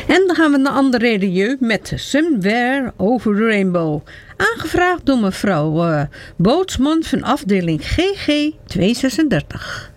En dan gaan we naar André Rieu met Somewhere Over the Rainbow. Aangevraagd door mevrouw Bootsman van afdeling GG 236.